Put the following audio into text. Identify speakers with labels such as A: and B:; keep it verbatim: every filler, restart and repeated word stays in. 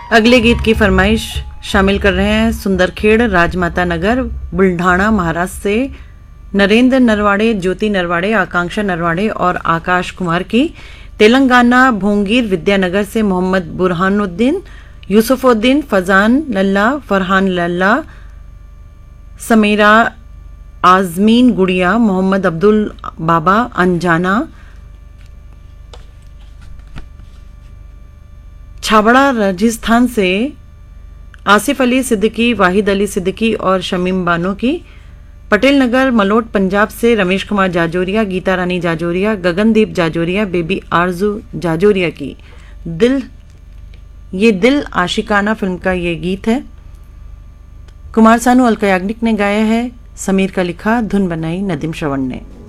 A: अगले गीत की फरमाइश शामिल कर रहे हैं सुंदरखेड़ राजमाता नगर बुल्ढाना महाराष्ट्र से नरेंद्र नरवाड़े, ज्योति नरवाड़े, आकांक्षा नरवाड़े और आकाश कुमार की। तेलंगाना भोंगीर विद्यानगर से मोहम्मद बुरहानुद्दीन, यूसुफुद्दीन, फजान लल्ला, फरहान लल्ला, समीरा आजमीन गुड़िया, मोहम्मद अब्दुल बाबा अंजाना, छाबड़ा राजस्थान से आसिफ अली सिद्दीकी, वाहिद अली सिद्दीकी और शमीम बानो की। पटेल नगर मलोट पंजाब से रमेश कुमार जाजोरिया, गीता रानी जाजोरिया, गगनदीप जाजोरिया, बेबी आरजू जाजोरिया की। दिल ये दिल आशिकाना फिल्म का ये गीत है। कुमार सानू अलका याग्निक ने गाया है, समीर का लिखा, धुन बनाई नदीम श्रवण ने।